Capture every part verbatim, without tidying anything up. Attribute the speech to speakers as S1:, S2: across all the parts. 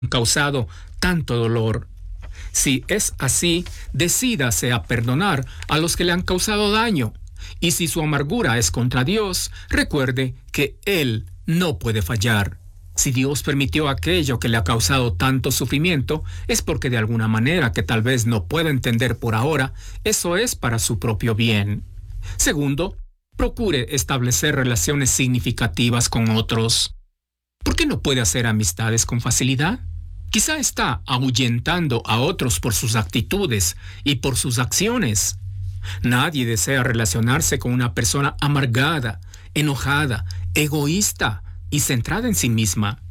S1: causado tanto dolor. Si es así, decídase a perdonar a los que le han causado daño. Y si su amargura es contra Dios, recuerde que Él no puede fallar. Si Dios permitió aquello que le ha causado tanto sufrimiento, es porque de alguna manera que tal vez no pueda entender por ahora, eso es para su propio bien. Segundo, procure establecer relaciones significativas con otros. ¿Por qué no puede hacer amistades con facilidad? Quizá está ahuyentando a otros por sus actitudes y por sus acciones. Nadie desea relacionarse con una persona amargada, enojada, egoísta y centrada en sí misma.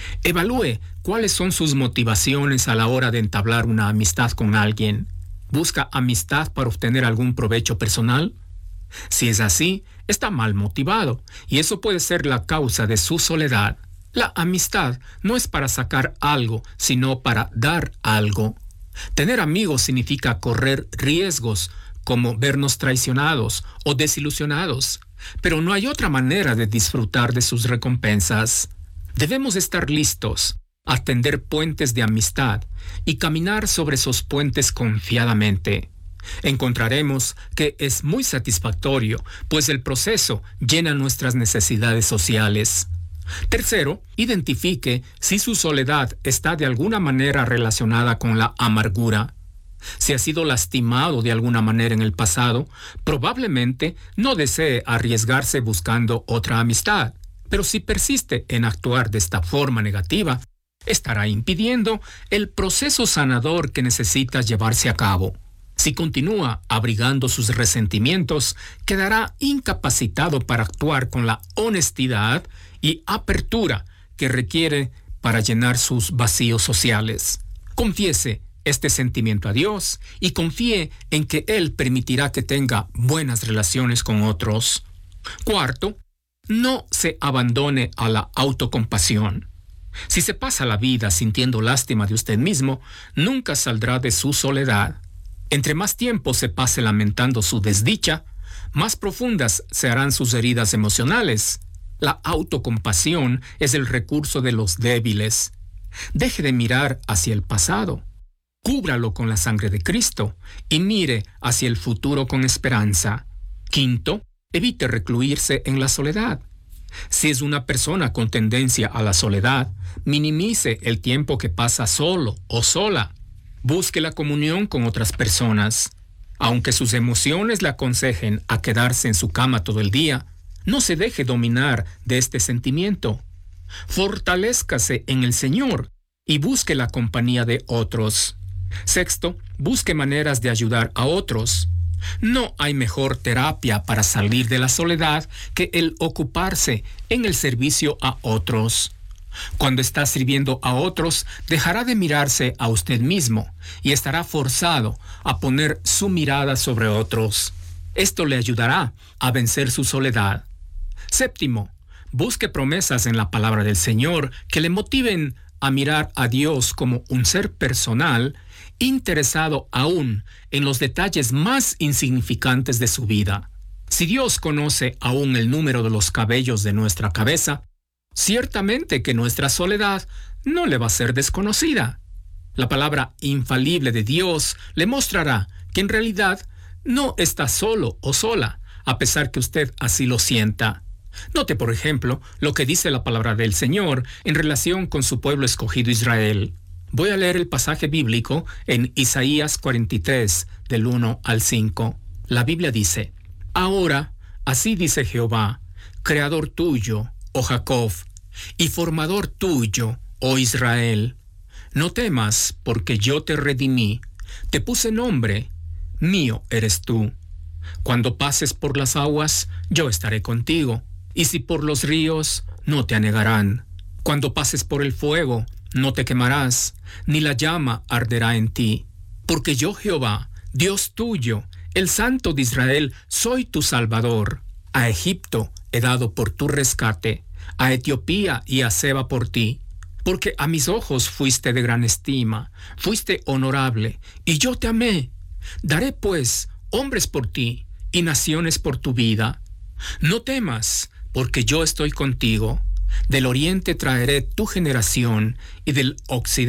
S1: Evalúe cuáles son sus motivaciones a la hora de entablar una amistad con alguien. ¿Busca amistad para obtener algún provecho personal? Si es así, está mal motivado, y eso puede ser la causa de su soledad. La amistad no es para sacar algo, sino para dar algo. Tener amigos significa correr riesgos, como vernos traicionados o desilusionados, pero no hay otra manera de disfrutar de sus recompensas. Debemos estar listos a tender puentes de amistad y caminar sobre esos puentes confiadamente. Encontraremos que es muy satisfactorio, pues el proceso llena nuestras necesidades sociales. Tercero, identifique si su soledad está de alguna manera relacionada con la amargura. Si ha sido lastimado de alguna manera en el pasado, probablemente no desee arriesgarse buscando otra amistad. Pero si persiste en actuar de esta forma negativa, estará impidiendo el proceso sanador que necesita llevarse a cabo. Si continúa abrigando sus resentimientos, quedará incapacitado para actuar con la honestidad y apertura que requiere para llenar sus vacíos sociales. Confiese este sentimiento a Dios y confíe en que Él permitirá que tenga buenas relaciones con otros. Cuarto, no se abandone a la autocompasión. Si se pasa la vida sintiendo lástima de usted mismo, nunca saldrá de su soledad. Entre más tiempo se pase lamentando su desdicha, más profundas se harán sus heridas emocionales. La autocompasión es el recurso de los débiles. Deje de mirar hacia el pasado. Cúbralo con la sangre de Cristo y mire hacia el futuro con esperanza. Quinto, evite recluirse en la soledad. Si es una persona con tendencia a la soledad, minimice el tiempo que pasa solo o sola. Busque la comunión con otras personas. Aunque sus emociones le aconsejen a quedarse en su cama todo el día, no se deje dominar de este sentimiento. Fortalézcase en el Señor y busque la compañía de otros. Sexto, busque maneras de ayudar a otros. No hay mejor terapia para salir de la soledad que el ocuparse en el servicio a otros. Cuando está sirviendo a otros, dejará de mirarse a usted mismo y estará forzado a poner su mirada sobre otros. Esto le ayudará a vencer su soledad. Séptimo, busque promesas en la palabra del Señor que le motiven a mirar a Dios como un ser personal, interesado aún en los detalles más insignificantes de su vida. Si Dios conoce aún el número de los cabellos de nuestra cabeza, ciertamente que nuestra soledad no le va a ser desconocida. La palabra infalible de Dios le mostrará que en realidad no está solo o sola, a pesar que usted así lo sienta. Note, por ejemplo, lo que dice la palabra del Señor en relación con su pueblo escogido Israel. Voy a leer el pasaje bíblico en Isaías cuarenta y tres, del uno al cinco. La Biblia dice: Ahora, así dice Jehová, creador tuyo, oh Jacob, y formador tuyo, oh Israel. No temas, porque yo te redimí, te puse nombre, mío eres tú. Cuando pases por las aguas, yo estaré contigo, y si por los ríos, no te anegarán. Cuando pases por el fuego, no te quemarás, ni la llama arderá en ti. Porque yo, Jehová, Dios tuyo, el Santo de Israel, soy tu Salvador. A Egipto he dado por tu rescate, a Etiopía y a Seba por ti. Porque a mis ojos fuiste de gran estima, fuiste honorable, y yo te amé. Daré, pues, hombres por ti, y naciones por tu vida. No temas, porque yo estoy contigo. Del oriente traeré tu generación y del occidente